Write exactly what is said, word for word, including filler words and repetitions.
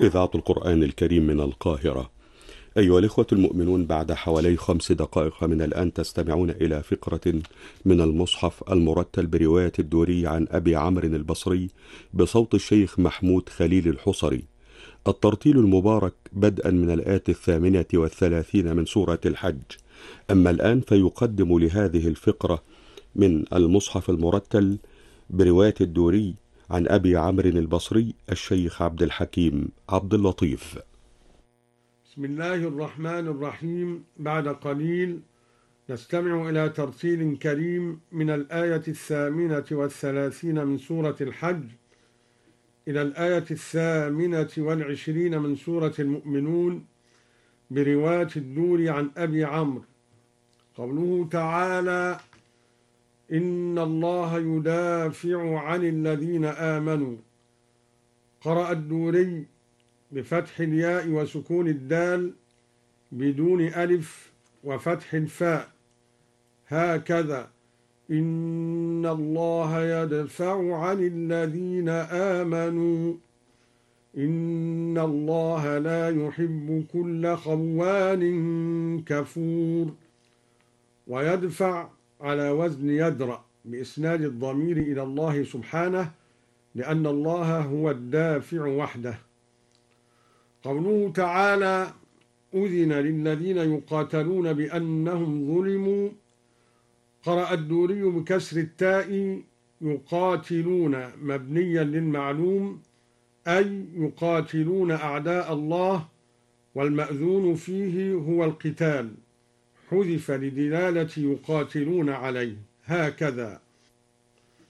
إذاعة القرآن الكريم من القاهرة. أيها الإخوة المؤمنون، بعد حوالي خمس دقائق من الآن تستمعون إلى فقرة من المصحف المرتل برواية الدوري عن أبي عمرو البصري بصوت الشيخ محمود خليل الحصري. الترتيل المبارك بدءا من الآية الثامنة والثلاثين من سورة الحج. أما الآن فيقدم لهذه الفقرة من المصحف المرتل برواية الدوري عن أبي عمرو البصري الشيخ عبد الحكيم عبد اللطيف. بسم الله الرحمن الرحيم. بعد قليل نستمع إلى ترتيل كريم من الآية الثامنة والثلاثين من سورة الحج إلى الآية الثامنة والعشرين من سورة المؤمنون برواية الدوري عن أبي عمرو. قوله تعالى: إن الله يدافع عن الذين آمنوا. قرأ الدوري بفتح الياء وسكون الدال بدون ألف وفتح الفاء، هكذا: إن الله يدفع عن الذين آمنوا إن الله لا يحب كل خوان كفور. ويدفع على وزن يدرأ بإسناد الضمير إلى الله سبحانه، لأن الله هو الدافع وحده. قوله تعالى: أذن للذين يقاتلون بأنهم ظلموا. قرأ الدوري بكسر التاء يقاتلون مبنيا للمعلوم، أي يقاتلون أعداء الله، والمأذون فيه هو القتال، حذف لدلالة يقاتلون عليه، هكذا.